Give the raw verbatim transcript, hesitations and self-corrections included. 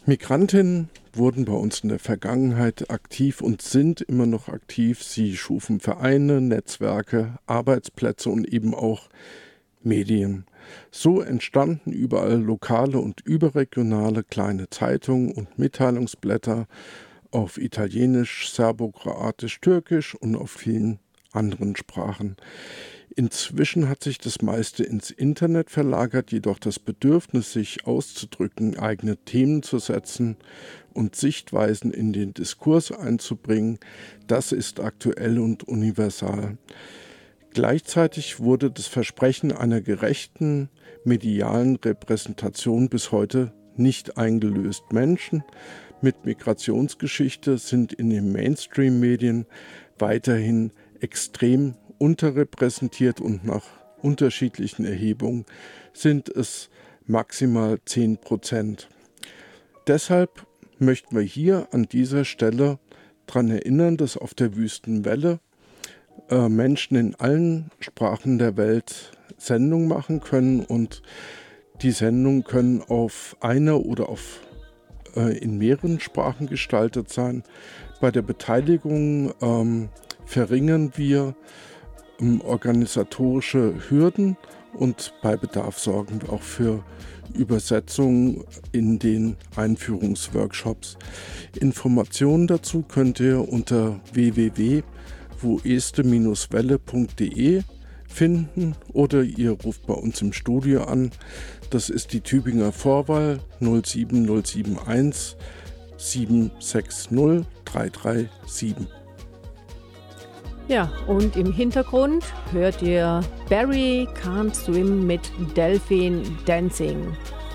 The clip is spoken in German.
Migrantinnen wurden bei uns in der Vergangenheit aktiv und sind immer noch aktiv. Sie schufen Vereine, Netzwerke, Arbeitsplätze und eben auch Medien. So entstanden überall lokale und überregionale kleine Zeitungen und Mitteilungsblätter auf Italienisch, Serbokroatisch, Türkisch und auf vielen anderen Sprachen. Inzwischen hat sich das meiste ins Internet verlagert, jedoch das Bedürfnis, sich auszudrücken, eigene Themen zu setzen und Sichtweisen in den Diskurs einzubringen, das ist aktuell und universal. Gleichzeitig wurde das Versprechen einer gerechten medialen Repräsentation bis heute nicht eingelöst. Menschen mit Migrationsgeschichte sind in den Mainstream-Medien weiterhin extrem unterrepräsentiert und nach unterschiedlichen Erhebungen sind es maximal zehn Prozent. Deshalb möchten wir hier an dieser Stelle daran erinnern, dass auf der Wüstenwelle äh, Menschen in allen Sprachen der Welt Sendungen machen können und die Sendungen können auf einer oder auf äh, in mehreren Sprachen gestaltet sein. Bei der Beteiligung ähm, verringern wir ähm, organisatorische Hürden und bei Bedarf sorgen wir auch für Übersetzungen in den Einführungsworkshops. Informationen dazu könnt ihr unter w w w punkt vueste Bindestrich welle punkt de finden oder ihr ruft bei uns im Studio an. Das ist die Tübinger Vorwahl null sieben null sieben eins sieben sechs null drei drei sieben. Ja, und im Hintergrund hört ihr Barry Can't Swim mit Delphine Dancing.